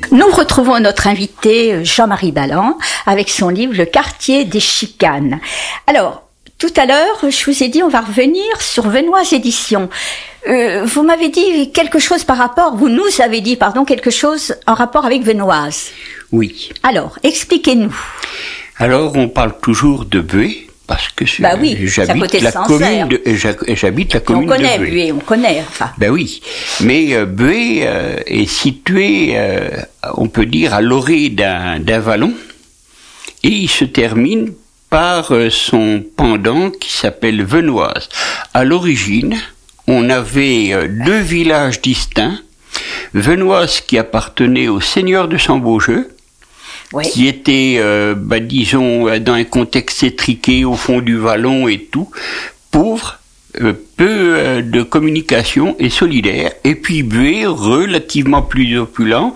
Nous retrouvons notre invité Jean-Marie Balland avec son livre Le quartier des chicanes. Alors, tout à l'heure, je vous ai dit on va revenir sur Venoise Éditions. Vous m'avez dit quelque chose vous nous avez dit, quelque chose en rapport avec Venoise. Oui. Alors, expliquez-nous. Alors, on parle toujours de Buée, parce que j'habite la commune de Buée. On connaît. Enfin. Ben oui, mais Buée est situé, on peut dire, à l'orée d'un vallon, et il se termine par son pendant qui s'appelle Venoise. À l'origine, on avait deux villages distincts, Venoise qui appartenait au seigneur de Sambaugeux, oui, qui était, disons, dans un contexte étriqué au fond du vallon et tout, pauvre, peu de communication et solidaire, et puis Buée, relativement plus opulent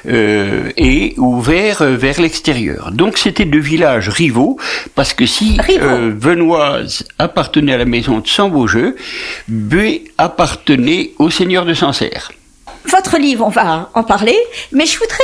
et ouvert vers l'extérieur. Donc c'était deux villages rivaux, parce que si Venoise appartenait à la maison de Sambaugeux, Buée appartenait au seigneur de Sancerre. Votre livre, on va en parler, mais je voudrais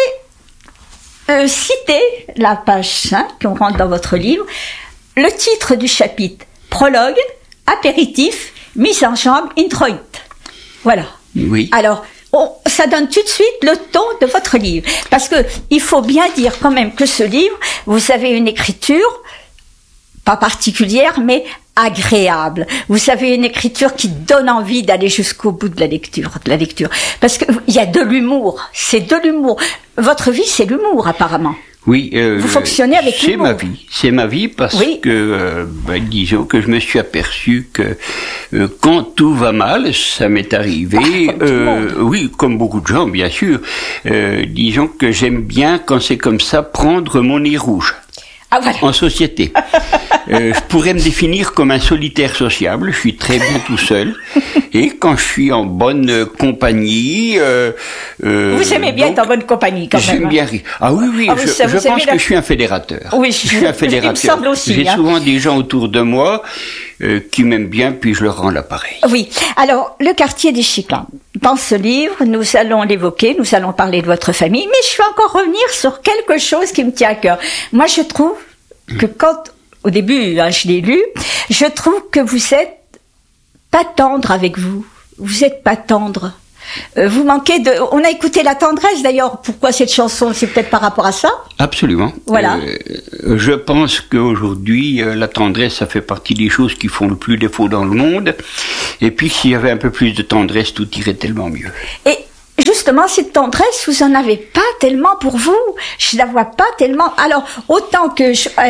citer la page 5, on rentre dans votre livre, le titre du chapitre, prologue, apéritif, mise en jambe, introit. Voilà. Oui. Alors, ça donne tout de suite le ton de votre livre. Parce que, il faut bien dire quand même que ce livre, vous avez une écriture, pas particulière, mais agréable. Vous avez une écriture qui donne envie d'aller jusqu'au bout de la lecture. Parce que il y a de l'humour. C'est de l'humour. Votre vie, c'est l'humour, apparemment. Oui, vous fonctionnez avec l'humour. C'est ma vie parce que, disons que je me suis aperçu que quand tout va mal, ça m'est arrivé, oui, comme beaucoup de gens, bien sûr, disons que j'aime bien, quand c'est comme ça, prendre mon nez rouge. Ah, voilà. En société. Je pourrais me définir comme un solitaire sociable, je suis très bien tout seul, et quand je suis en bonne compagnie... vous aimez bien être en bonne compagnie, quand même. J'aime bien rire. Ah oui, je pense que je suis un fédérateur. Oui, je suis un fédérateur. Il me semble aussi. J'ai souvent des gens autour de moi qui m'aiment bien, puis je leur rends l'appareil. Oui. Alors, le quartier des chicanes. Dans ce livre, nous allons l'évoquer, nous allons parler de votre famille, mais je vais encore revenir sur quelque chose qui me tient à cœur. Moi, je trouve que au début, je l'ai lu, je trouve que vous êtes pas tendre avec vous. Vous êtes pas tendre. Vous manquez de... On a écouté la tendresse, d'ailleurs. Pourquoi cette chanson? C'est peut-être par rapport à ça? Absolument. Voilà. Je pense qu'aujourd'hui, la tendresse, ça fait partie des choses qui font le plus défaut dans le monde. Et puis, s'il y avait un peu plus de tendresse, tout irait tellement mieux. Et justement, cette tendresse, vous en avez pas tellement pour vous. Je la vois pas tellement. Alors, autant que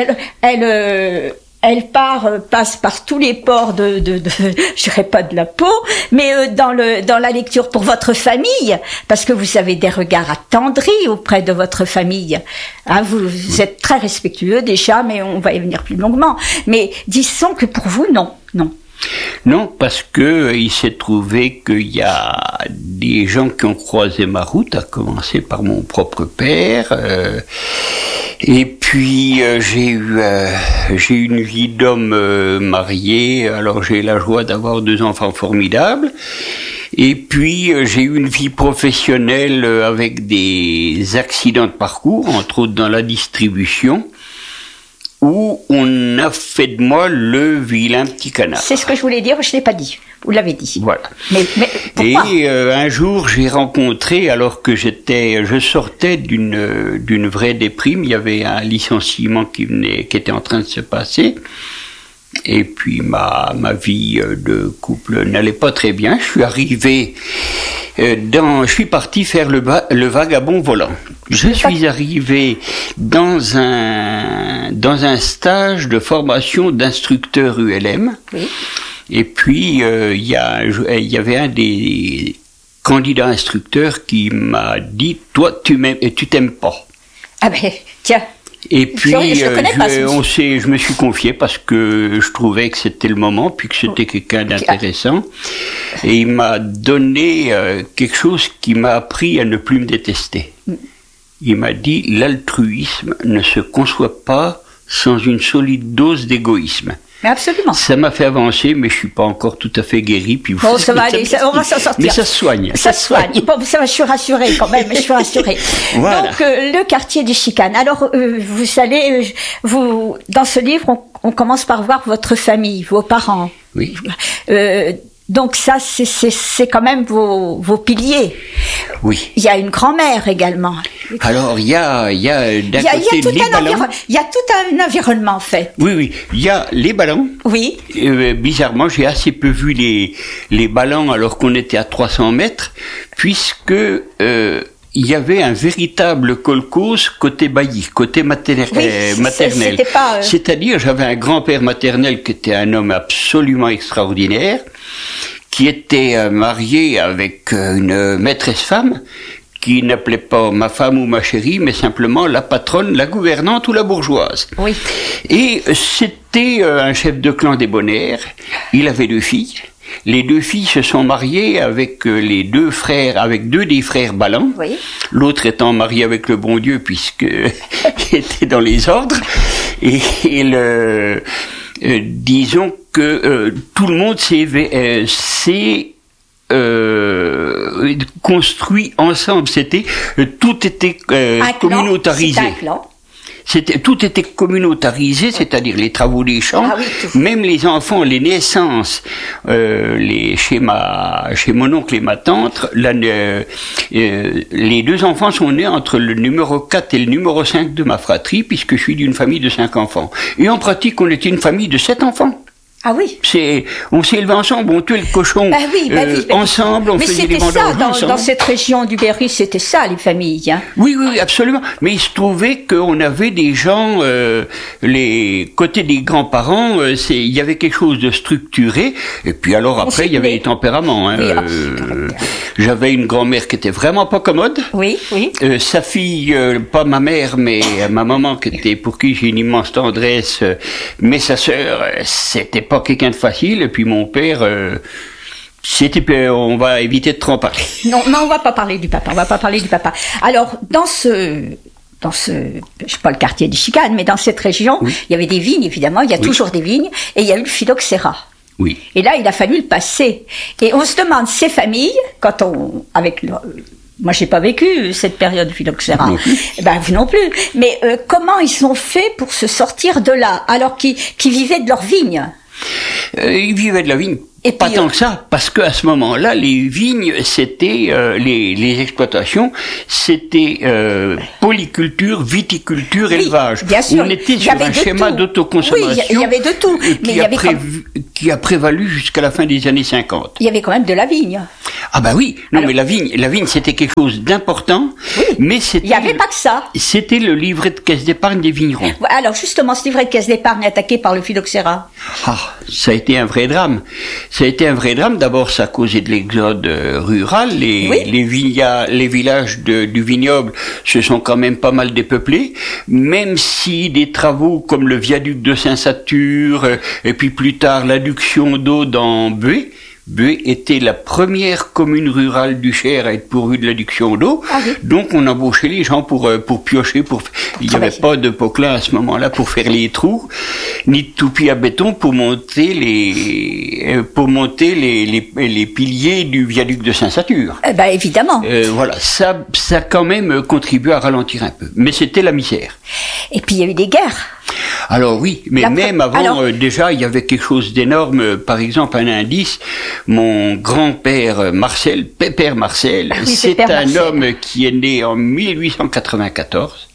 elle passe par tous les pores de je dirais pas de la peau, mais dans la lecture pour votre famille, parce que vous avez des regards attendris auprès de votre famille. Hein, vous êtes très respectueux déjà, mais on va y venir plus longuement. Mais disons que pour vous, non. Non, parce que il s'est trouvé qu'il y a des gens qui ont croisé ma route, à commencer par mon propre père. Et puis j'ai eu une vie d'homme marié, alors j'ai la joie d'avoir 2 enfants formidables. Et puis j'ai eu une vie professionnelle avec des accidents de parcours, entre autres dans la distribution, où on a fait de moi le vilain petit canard. C'est ce que je voulais dire, je ne l'ai pas dit. Vous l'avez dit. Voilà. Mais pourquoi? Et un jour, j'ai rencontré, alors que je sortais d'une vraie déprime, il y avait un licenciement qui était en train de se passer. Et puis ma vie de couple n'allait pas très bien. Je suis arrivé je suis parti faire le vagabond volant. Je suis arrivé dans un stage de formation d'instructeur ULM. Oui. Et puis il y avait un des candidats instructeurs qui m'a dit: toi tu t'aimes pas. Ah ben tiens. Et puis, je me suis confié parce que je trouvais que c'était le moment, puis que c'était quelqu'un d'intéressant. Et il m'a donné quelque chose qui m'a appris à ne plus me détester. Il m'a dit: l'altruisme ne se conçoit pas sans une solide dose d'égoïsme. Mais absolument. Ça m'a fait avancer, mais je suis pas encore tout à fait guéri. Puis bon, ça va aller, on va s'en sortir. Mais ça se soigne. Ça se soigne. Bon, ça va, je suis rassurée quand même, je suis rassurée. Voilà. Donc, le quartier des Chicanes. Alors, vous allez, dans ce livre, on commence par voir votre famille, vos parents. Oui. Donc ça, c'est quand même vos piliers. Oui. Il y a une grand-mère également. Alors, il y a d'un côté les ballons. Il y a tout un environnement, en fait. Oui. Il y a les ballons. Oui. Bizarrement, j'ai assez peu vu les ballons alors qu'on était à 300 mètres, puisque il y avait un véritable kolkhoz côté bailli, côté maternel. C'est-à-dire, j'avais un grand-père maternel qui était un homme absolument extraordinaire, qui était marié avec une maîtresse femme, qui n'appelait pas ma femme ou ma chérie, mais simplement la patronne, la gouvernante ou la bourgeoise. Oui. Et c'était un chef de clan débonnaire. Il avait 2 filles. Les 2 filles se sont mariées avec les 2 frères, avec 2 des frères Ballan. Oui. L'autre étant marié avec le bon Dieu puisque il était dans les ordres. Et disons que tout le monde s'est construit ensemble. Tout était communautarisé. C'était un clan. Tout était communautarisé, c'est-à-dire les travaux des champs, même les enfants, les naissances, chez mon oncle et ma tante, les 2 enfants sont nés entre le numéro 4 et le numéro 5 de ma fratrie, puisque je suis d'une famille de 5 enfants. Et en pratique, on était une famille de 7 enfants. Ah oui. On s'est élevés ensemble, on tuait le cochon ensemble, on faisait des vendanges ensemble. Dans cette région du Berry, c'était ça, les familles. Hein. Oui, absolument. Mais il se trouvait qu'on avait des gens, les côtés des grands-parents, il y avait quelque chose de structuré. Et puis alors après, il y avait les tempéraments. Hein. Oui, j'avais une grand-mère qui était vraiment pas commode. Oui. Sa fille, pas ma mère, mais ma maman, pour qui j'ai une immense tendresse, mais sa sœur, c'était pas quelqu'un de facile. Et puis mon père, on va éviter de trop en parler. Non, on va pas parler du papa. Alors, dans ce, je sais pas le quartier des Chicanes, mais dans cette région, il y avait des vignes, évidemment, il y a toujours des vignes, et il y a eu le phylloxéra. Oui. Et là, il a fallu le passer. Et on se demande, ces familles, moi, j'ai pas vécu cette période phylloxéra. Vous non plus. Mais comment ils ont fait pour se sortir de là, alors qu'ils vivaient de leur vigne? Ils vivaient de la vigne. Et pas tant que ça, parce qu'à ce moment-là, les vignes, c'était les exploitations, c'était polyculture, viticulture, élevage. Bien sûr. On était sur un schéma d'autoconsommation. Oui, il y avait de tout. Qui a prévalu jusqu'à la fin des années 50. Il y avait quand même de la vigne. Ah oui. Mais la vigne, c'était quelque chose d'important. Oui. Mais c'était. Il n'y avait pas que ça. C'était le livret de caisse d'épargne des vignerons. Alors justement, ce livret de caisse d'épargne attaqué par le phylloxéra. Ça a été un vrai drame. D'abord, ça a causé de l'exode rural. Les villages du vignoble se sont quand même pas mal dépeuplés, même si des travaux comme le viaduc de Saint-Satur, et puis plus tard l'adduction d'eau dans Bué était la première commune rurale du Cher à être pourvue de l'adduction d'eau. Donc on embauchait les gens pour piocher, il n'y avait pas de poquelin à ce moment-là pour faire les trous, ni de toupie à béton pour monter les piliers du viaduc de Saint-Satur. Évidemment. Ça a quand même contribué à ralentir un peu. Mais c'était la misère. Et puis il y a eu des guerres. Alors oui, mais même avant, déjà, il y avait quelque chose d'énorme. Par exemple, un indice, mon grand-père Marcel, Pépère Marcel, c'est un homme qui est né en 1894.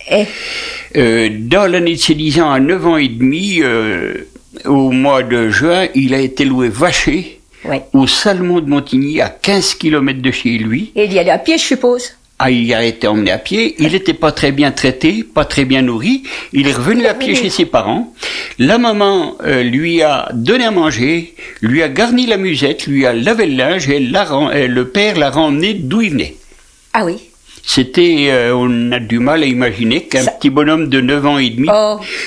Dans l'année de ses 10 ans, à 9 ans et demi, au mois de juin, il a été loué vacher au Salmon de Montigny, à 15 km de chez lui. Et il y allait à pied, je suppose. Il a été emmené à pied, il n'était pas très bien traité, pas très bien nourri, il est revenu à pied chez ses parents, la maman lui a donné à manger, lui a garni la musette, lui a lavé le linge et le père l'a ramené d'où il venait. Ah oui. C'était, on a du mal à imaginer qu'un petit bonhomme de 9 ans et demi,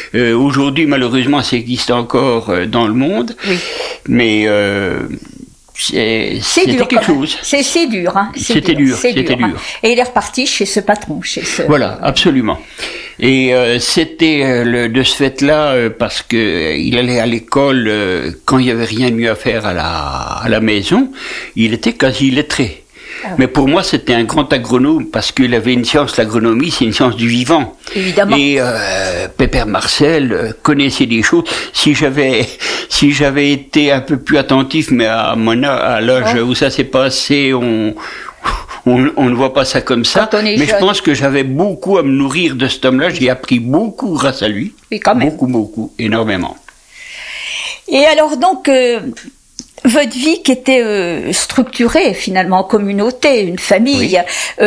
aujourd'hui malheureusement ça existe encore dans le monde, mais C'est dur, quelque chose. C'est dur, hein. C'était dur. Et il est reparti chez ce patron, Voilà, absolument. Et c'était de ce fait-là parce que il allait à l'école quand il y avait rien de mieux à faire à la maison. Il était quasi illettré. Mais pour moi, c'était un grand agronome parce qu'il avait une science, l'agronomie, c'est une science du vivant. Évidemment. Et Pépère Marcel connaissait des choses. Si j'avais été un peu plus attentif, mais à l'âge où ça s'est passé, on ne voit pas ça comme ça. Mais je pense que j'avais beaucoup à me nourrir de cet homme-là. J'ai appris beaucoup grâce à lui. Oui, quand même. Beaucoup, énormément. Et alors donc. Votre vie qui était structurée finalement en communauté, une famille,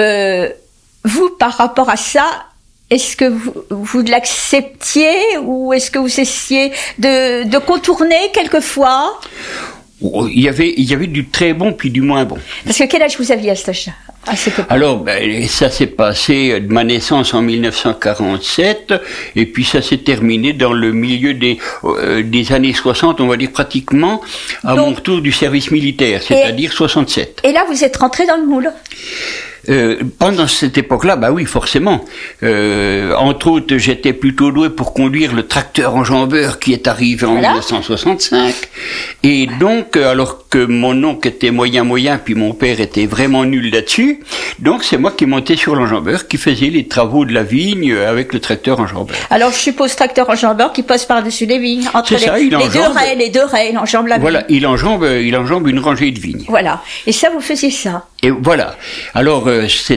vous par rapport à ça, est-ce que vous l'acceptiez ou est-ce que vous essayez de contourner quelquefois? Il y avait du très bon puis du moins bon. Parce que quel âge vous aviez à cet âge-là? Alors, ça s'est passé de ma naissance en 1947, et puis ça s'est terminé dans le milieu des années 60, on va dire pratiquement, à mon retour du service militaire, c'est-à-dire 67. Et là, vous êtes rentré dans le moule? Pendant cette époque-là, oui, forcément. Entre autres, j'étais plutôt doué pour conduire le tracteur enjambeur qui est arrivé en 1965. Et donc, alors que mon oncle était moyen, puis mon père était vraiment nul là-dessus, donc c'est moi qui montais sur l'enjambeur, qui faisait les travaux de la vigne avec le tracteur enjambeur. Alors, je suppose tracteur enjambeur qui passe par-dessus les vignes, entre les deux raies, il enjambe la vigne. Voilà, il enjambe une rangée de vignes. Voilà. Et ça, vous faisiez ça? Et voilà. Alors,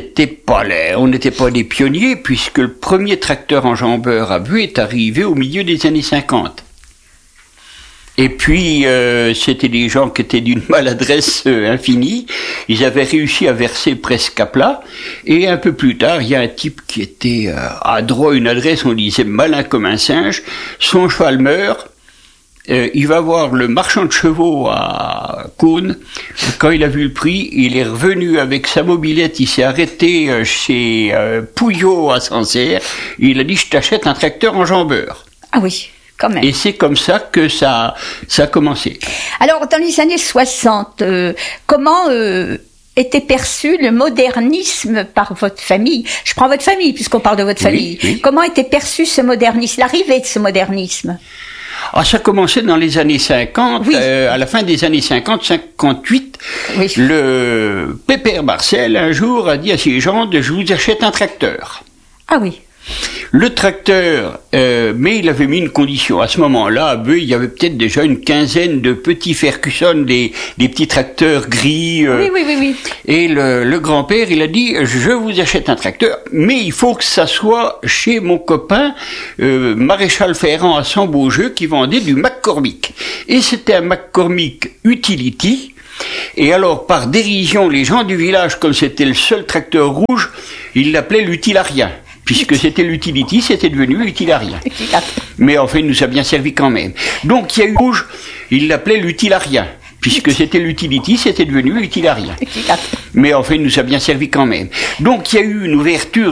on n'était pas des pionniers, puisque le premier tracteur enjambeur à Bué est arrivé au milieu des années 50. Et puis, c'était des gens qui étaient d'une maladresse infinie. Ils avaient réussi à verser presque à plat. Et un peu plus tard, il y a un type qui était adroit, une adresse, on disait malin comme un singe. Son cheval meurt. Il va voir le marchand de chevaux à Cône. Quand il a vu le prix, il est revenu avec sa mobilette, il s'est arrêté chez Pouillot à Sancerre. Il a dit, je t'achète un tracteur enjambeur. Ah oui, quand même. Et c'est comme ça que ça a commencé. Alors, dans les années 60, comment était perçu le modernisme par votre famille? Je prends votre famille, puisqu'on parle de votre famille. Oui. Comment était perçu ce modernisme, l'arrivée de ce modernisme? Ça commençait dans les années 50, à la fin des années 50, 58, le Pépère Marcel, un jour, a dit à ses gens, je vous achète un tracteur. Ah oui. Le tracteur, mais il avait mis une condition. À ce moment-là, à Bué, il y avait peut-être déjà une quinzaine de petits Ferguson, des petits tracteurs gris. Oui. Et le grand-père, il a dit, je vous achète un tracteur, mais il faut que ça soit chez mon copain, Maréchal Ferrand à Saint-Beaujeu, qui vendait du McCormick. Et c'était un McCormick Utility. Et alors, par dérision, les gens du village, comme c'était le seul tracteur rouge, ils l'appelaient l'utilarien. Puisque c'était l'utility, c'était devenu l'utilarien. Mais enfin, il nous a bien servi quand même. Donc, il y a eu rouge, il l'appelait l'utilarien. Puisque c'était l'utility, c'était devenu l'utilarien. Mais enfin, il nous a bien servi quand même. Donc, il y a eu une ouverture